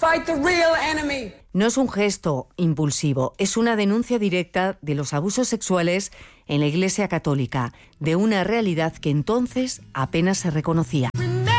Fight the real enemy. No es un gesto impulsivo, es una denuncia directa de los abusos sexuales en la Iglesia Católica, de una realidad que entonces apenas se reconocía.